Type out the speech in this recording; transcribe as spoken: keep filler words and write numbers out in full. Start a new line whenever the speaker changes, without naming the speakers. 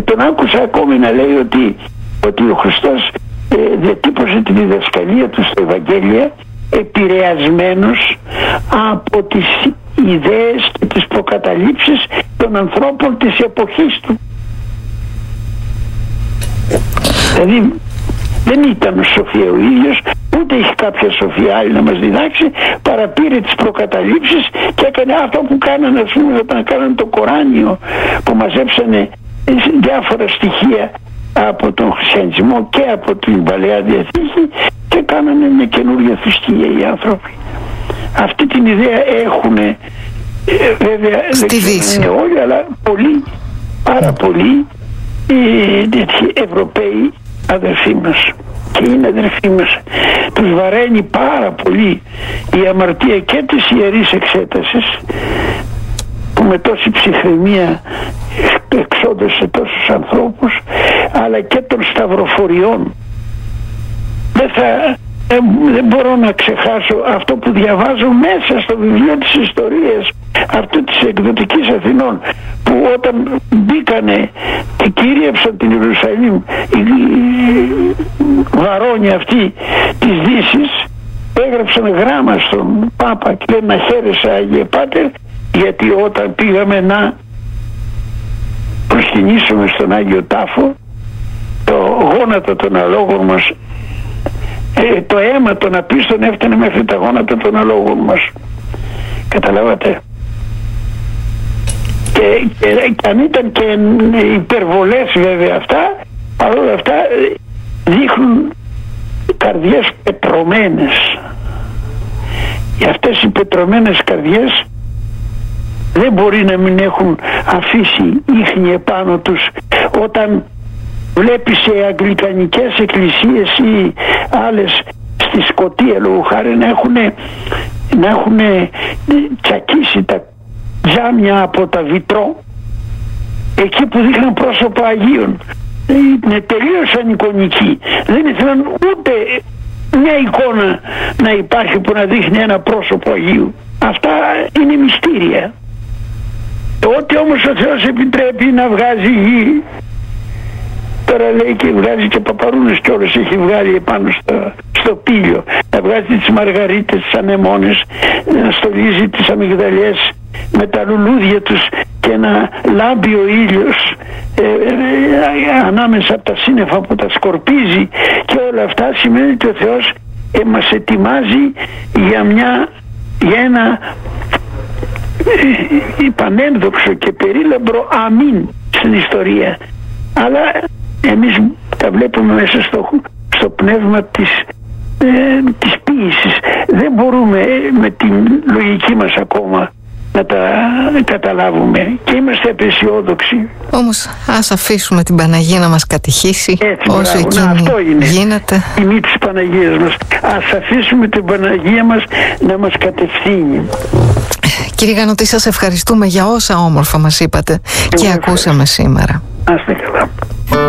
τον άκουσα ακόμη να λέει ότι, ότι ο Χριστός ε, διατύπωσε τη διδασκαλία του στα Ευαγγέλια επηρεασμένος από τις ιδέες και τις προκαταλήψεις των ανθρώπων της εποχής του. Δηλαδή δεν ήταν σοφία ο ίδιος, ούτε είχε κάποια σοφία άλλη να μας διδάξει, παραπήρε τις προκαταλήψεις και έκανε αυτό που κάνανε, ας πούμε, όταν κάνανε το Κοράνιο, που μαζέψανε διάφορα στοιχεία από τον χριστιανισμό και από την Παλαιά Διαθήκη και κάνανε μια καινούργια θρησκεία οι άνθρωποι. Αυτή την ιδέα έχουν ε, βέβαια
στη Δύση.
Δεν είναι όλοι, αλλά πολλοί, πάρα πολλοί ε, Ευρωπαίοι αδερφοί μας, και είναι αδερφοί μας. Τους βαραίνει πάρα πολύ η αμαρτία και της ιερής εξέτασης, που με τόση ψυχραιμία εξόντωσε τόσους ανθρώπους, αλλά και των σταυροφοριών. Δεν θα ε, δεν μπορώ να ξεχάσω αυτό που διαβάζω μέσα στο βιβλίο της ιστορίας αυτού της εκδοτικής Αθηνών, που όταν μπήκανε και κυρίεψαν την Ιερουσαλήμ οι βαρόνοι αυτοί της Δύσης, έγραψαν γράμμα στον Πάπα και λένε: να χαίρεσαι Άγιε Πάτερ, γιατί όταν πήγαμε να προσκυνήσουμε στον Άγιο Τάφο, το γόνατο των αλόγων μας, ε, το αίμα των απίστων έφτανε μέχρι τα γόνατα των αλόγων μας. Καταλάβατε? Και, και, και αν ήταν και υπερβολές βέβαια αυτά, παρόλα αυτά δείχνουν καρδιές πετρωμένες. Και αυτές οι πετρωμένες καρδιές δεν μπορεί να μην έχουν αφήσει ίχνη επάνω τους όταν βλέπεις σε αγγλικανικές εκκλησίες ή άλλες στη Σκωτία λόγω χάρη να έχουν, να έχουν τσακίσει τα τζάμια από τα βιτρό εκεί που δείχναν πρόσωπα Αγίων. Είναι τελείως εικονικοί. Δεν ήθελαν ούτε μια εικόνα να υπάρχει που να δείχνει ένα πρόσωπο Αγίου. Αυτά είναι μυστήρια. Ό,τι όμως ο Θεός επιτρέπει να βγάζει γη, τώρα λέει και βγάζει και παπαρούνες κιόλας, έχει βγάλει επάνω στο, στο πήλιο, να βγάζει τις μαργαρίτες, τις ανεμόνες, να στολίζει τις αμυγδαλιές με τα λουλούδια τους και να λάμπει ο ήλιος ε, ε, ανάμεσα από τα σύννεφα που τα σκορπίζει, και όλα αυτά σημαίνει ότι ο Θεός ε, μας ετοιμάζει για, μια, για ένα ε, πανένδοξο και περίλαμπρο αμήν στην ιστορία. Αλλά εμείς τα βλέπουμε μέσα στο, στο πνεύμα της, ε, της ποίησης. Δεν μπορούμε με την λογική μας ακόμα να τα καταλάβουμε και είμαστε απεσιόδοξοι.
Όμως ας αφήσουμε την Παναγία να μας κατηχήσει.
Έτσι,
όσο
μπράβο,
εκείνη
να, αυτό είναι
γίνεται.
η τιμή της Παναγίας μας. Ας αφήσουμε την Παναγία μας να μας κατευθύνει.
Κύριε Γανωτή, σας ευχαριστούμε για όσα όμορφα μας είπατε και, και ακούσαμε σήμερα.
Να είστε καλά.